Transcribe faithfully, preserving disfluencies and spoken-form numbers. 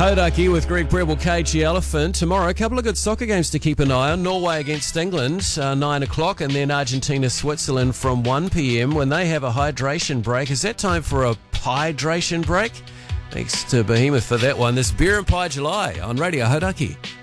Hodaki with Greg Prebble, K G Elephant. Tomorrow, a couple of good soccer games to keep an eye on. Norway against England, uh, nine o'clock, and then Argentina-Switzerland from one p.m. when they have a hydration break. Is that time for a hydration break? Thanks to Behemoth for that one. This Beer and Pie July on Radio Hodaki.